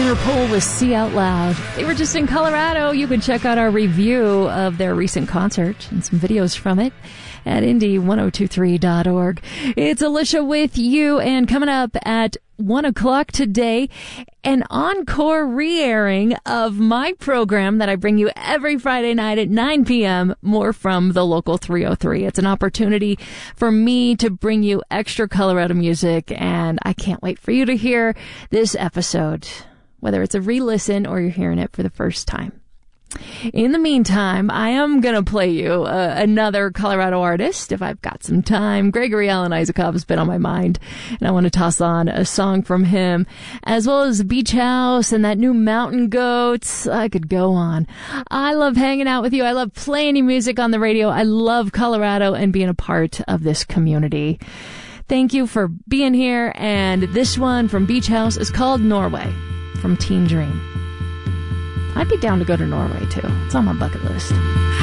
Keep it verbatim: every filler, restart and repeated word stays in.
Interpol with See Out Loud. They were just in Colorado. You can check out our review of their recent concert and some videos from it at indie ten twenty-three dot org. It's Alicia with you, and coming up at one o'clock today, an encore re-airing of my program that I bring you every Friday night at nine p.m., more from the Local three oh three. It's an opportunity for me to bring you extra Colorado music, and I can't wait for you to hear this episode, whether it's a re-listen or you're hearing it for the first time. In the meantime, I am going to play you uh, another Colorado artist if I've got some time. Gregory Alan Isakov has been on my mind, and I want to toss on a song from him, as well as Beach House and that new Mountain Goats. I could go on. I love hanging out with you. I love playing your music on the radio. I love Colorado and being a part of this community. Thank you for being here, and this one from Beach House is called Norway from Teen Dream. I'd be down to go to Norway, too. It's on my bucket list.